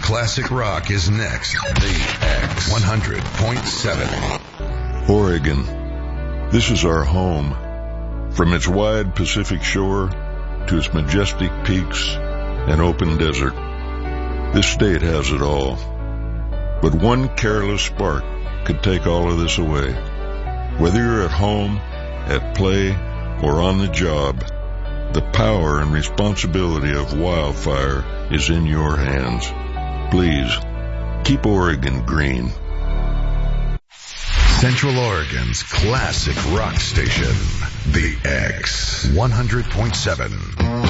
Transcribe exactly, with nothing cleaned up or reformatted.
classic rock is next. The X one hundred point seven. Oregon. This is our home. From its wide Pacific shore to its majestic peaks and open desert, this state has it all. But one careless spark could take all of this away. Whether you're at home, at play, or on the job, the power and responsibility of wildfire is in your hands. Please, keep Oregon green. Central Oregon's classic rock station, The X one hundred point seven.